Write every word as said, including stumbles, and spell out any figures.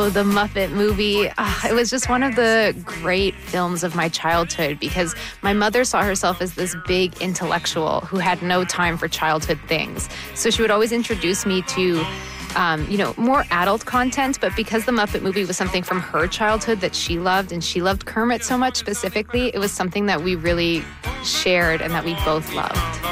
Oh, the Muppet movie. Ah, it was just one of the great films of my childhood because my mother saw herself as this big intellectual who had no time for childhood things. So she would always introduce me to Um, you know, more adult content, but because the Muppet movie was something from her childhood that she loved, and she loved Kermit so much specifically, it was something that we really shared and that we both loved.